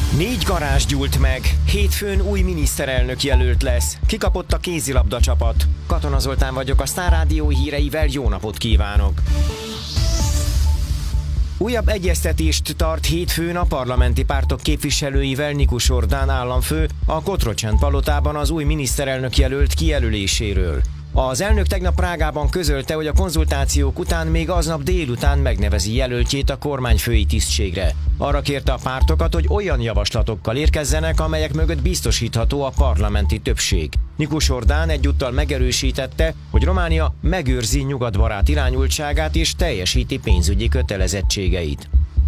4 garázs gyúlt meg, hétfőn új miniszterelnök jelölt lesz. Kikapott a kézilabda csapat. Katona Zoltán vagyok, a Sztár Rádió híreivel jó napot kívánok! Újabb egyeztetést tart hétfőn a parlamenti pártok képviselőivel Nikus Ordán államfő a Cotrocent palotában az új miniszterelnök jelölt kijelöléséről. Az elnök tegnap Prágában közölte, hogy a konzultációk után még aznap délután megnevezi jelöltjét a kormányfői tisztségre. Arra kérte a pártokat, hogy olyan javaslatokkal érkezzenek, amelyek mögött biztosítható a parlamenti többség. Nikus Ordán egyúttal megerősítette, hogy Románia megőrzi nyugatbarát irányultságát és teljesíti pénzügyi kötelezettségeit.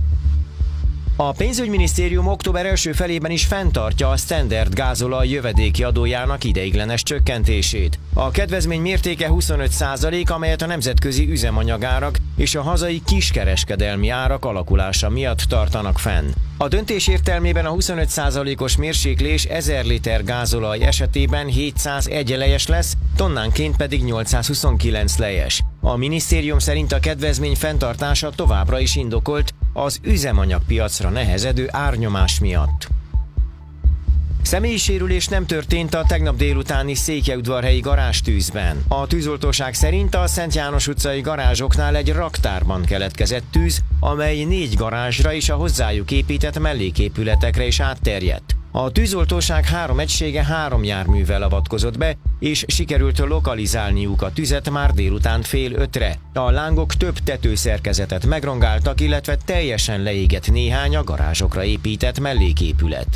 A pénzügyminisztérium október első felében is fenntartja a Standard gázolaj jövedéki adójának ideiglenes csökkentését. A kedvezmény mértéke 25%, amelyet a nemzetközi üzemanyagárak és a hazai kiskereskedelmi árak alakulása miatt tartanak fenn. A döntés értelmében a 25%-os mérséklés 1000 liter gázolaj esetében 701 lejes lesz, tonnánként pedig 829 lejes. A minisztérium szerint a kedvezmény fenntartása továbbra is indokolt az üzemanyagpiacra nehezedő árnyomás miatt. Személyi sérülés nem történt a tegnap délutáni székelyudvarhelyi garázstűzben. A tűzoltóság szerint a Szent János utcai garázsoknál egy raktárban keletkezett tűz, amely 4 garázsra és a hozzájuk épített melléképületekre is átterjedt. A tűzoltóság 3 egysége 3 járművel avatkozott be, és sikerült lokalizálniuk a tüzet már délután fél 5-re. A lángok több tetőszerkezetet megrongáltak, illetve teljesen leégett néhány a garázsokra épített melléképület.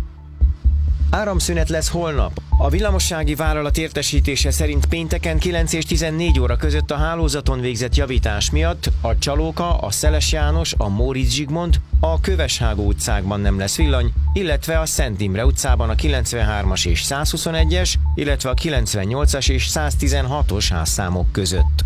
Áramszünet lesz holnap. A villamossági vállalat értesítése szerint pénteken 9 és 14 óra között a hálózaton végzett javítás miatt a Csalóka, a Szeles János, a Móricz Zsigmond, a Köveshágó utcákban nem lesz villany, illetve a Szent Imre utcában a 93-as és 121-es, illetve a 98-as és 116-os házszámok között.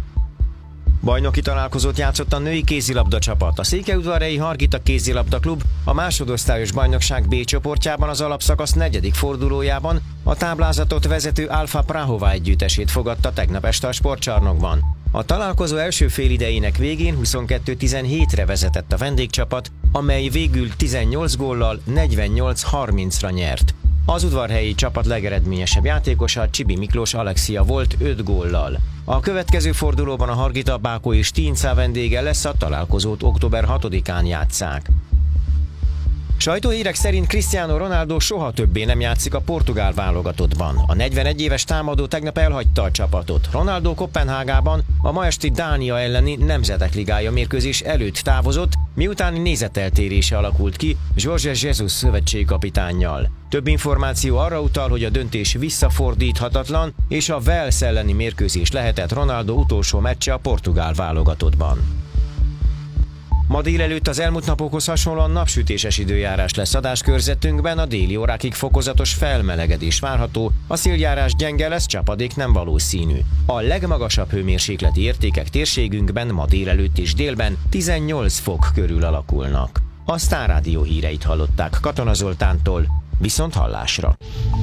Bajnoki találkozót játszott a női kézilabda csapat. A székelyudvarhelyi Hargita kézilabda klub a másodosztályos bajnokság B csoportjában az alapszakasz 4. fordulójában a táblázatot vezető Alfa Prahova együttesét fogadta tegnap este a sportcsarnokban. A találkozó első félidejének végén 22-17-re vezetett a vendégcsapat, amely végül 18 góllal 48-30-ra nyert. Az udvarhelyi csapat legeredményesebb játékosa Csibi Miklós Alexia volt 5 góllal. A következő fordulóban a Hargita, Bákó és Tinca vendége lesz, a találkozót október 6-án játsszák. Sajtóhírek szerint Cristiano Ronaldo soha többé nem játszik a portugál válogatottban. A 41 éves támadó tegnap elhagyta a csapatot. Ronaldo Koppenhágában a ma esti Dánia elleni Nemzetek Ligája mérkőzés előtt távozott, miután nézeteltérése alakult ki Jorge Jesus szövetségkapitánnyal. Több információ arra utal, hogy a döntés visszafordíthatatlan, és a Wales elleni mérkőzés lehetett Ronaldo utolsó meccse a portugál válogatottban. Ma délelőtt az elmúlt napokhoz hasonlóan napsütéses időjárás lesz adáskörzetünkben, a déli órákig fokozatos felmelegedés várható, a széljárás gyenge lesz, csapadék nem valószínű. A legmagasabb hőmérsékleti értékek térségünkben ma délelőtt és délben 18 fok körül alakulnak. A Sztár Rádió híreit hallották Katona Zoltántól, viszont hallásra.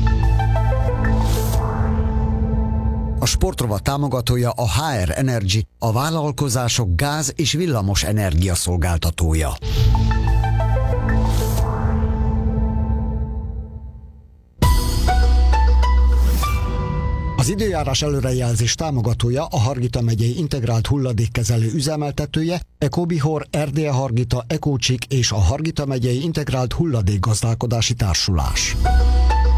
A sportrovat támogatója a HR Energy, a vállalkozások gáz- és villamos energia szolgáltatója. Az időjárás előrejelzés támogatója a Hargita megyei integrált hulladékkezelő üzemeltetője, Ecobihor, Erdélye Hargita, Ecócsik és a Hargita megyei integrált hulladékgazdálkodási társulás.